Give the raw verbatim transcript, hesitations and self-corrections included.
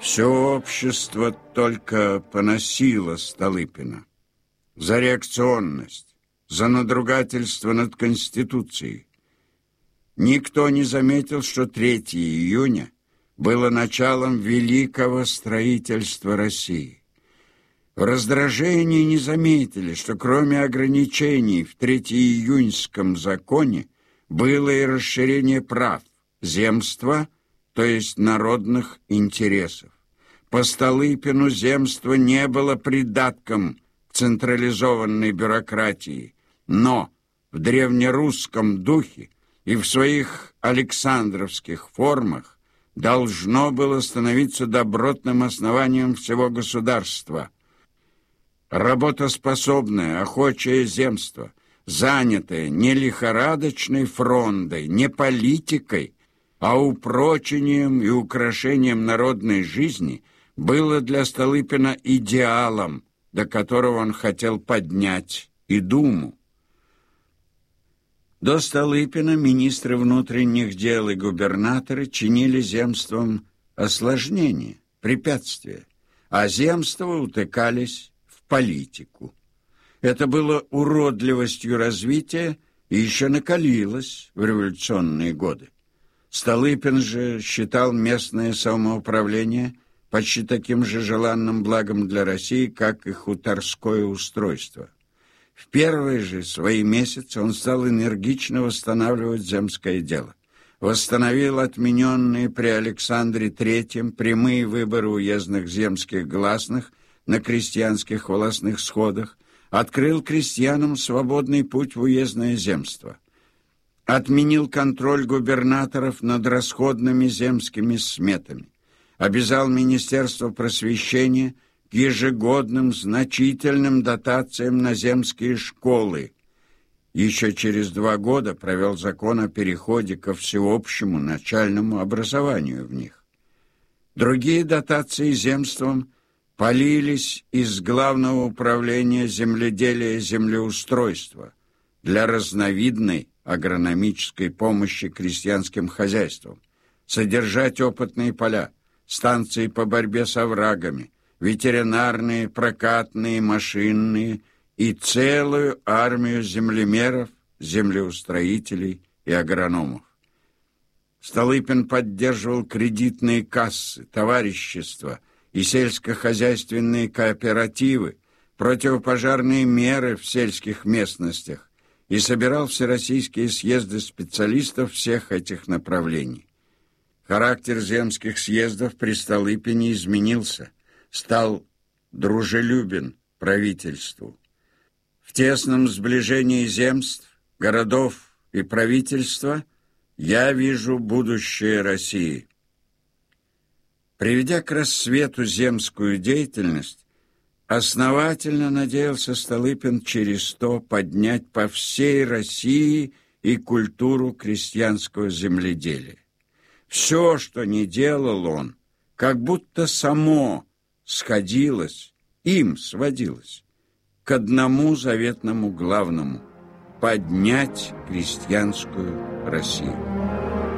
Все общество только поносило Столыпина за реакционность, за надругательство над Конституцией. Никто не заметил, что третьего июня было началом великого строительства России. В раздражении не заметили, что кроме ограничений в третьеиюньском законе было и расширение прав земства, то есть народных интересов. По Столыпину земство не было придатком к централизованной бюрократии, но в древнерусском духе и в своих александровских формах должно было становиться добротным основанием всего государства. Работоспособное, охочее земство, занятое не лихорадочной фрондой, не политикой, а упрочением и украшением народной жизни, было для Столыпина идеалом, до которого он хотел поднять и Думу. До Столыпина министры внутренних дел и губернаторы чинили земствам осложнения, препятствия, а земства утыкались в политику. Это было уродливостью развития и еще накалилось в революционные годы. Столыпин же считал местное самоуправление почти таким же желанным благом для России, как и хуторское устройство. В первые же свои месяцы он стал энергично восстанавливать земское дело. Восстановил отмененные при Александре Третьем прямые выборы уездных земских гласных на крестьянских волостных сходах, открыл крестьянам свободный путь в уездное земство. Отменил контроль губернаторов над расходными земскими сметами. Обязал Министерство просвещения к ежегодным значительным дотациям на земские школы. Еще через два года провел закон о переходе ко всеобщему начальному образованию в них. Другие дотации земствам полились из Главного управления земледелия и землеустройства для разновидной агрономической помощи крестьянским хозяйствам, содержать опытные поля, станции по борьбе с оврагами, ветеринарные, прокатные, машинные и целую армию землемеров, землеустроителей и агрономов. Столыпин поддерживал кредитные кассы, товарищества и сельскохозяйственные кооперативы, противопожарные меры в сельских местностях и собирал всероссийские съезды специалистов всех этих направлений. Характер земских съездов при Столыпине изменился, стал дружелюбен правительству. В тесном сближении земств, городов и правительства я вижу будущее России. Приведя к рассвету земскую деятельность, основательно надеялся Столыпин через то поднять по всей России и культуру крестьянского земледелия. Все, что не делал он, как будто само сходилось, им сводилось к одному заветному главному – поднять крестьянскую Россию.